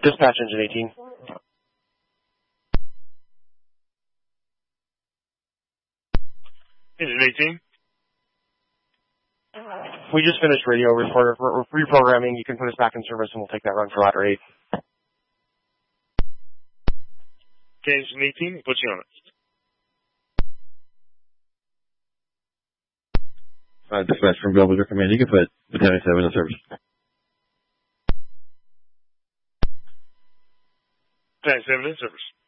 Dispatch engine 18. Engine 18. We just finished radio reprogramming. You can put us back in service and we'll take that run for ladder 8. Okay, engine 18, we'll put you on it. Dispatch from Belvedere Command. You can put Battalion 7 in service. Battalion 7 in service.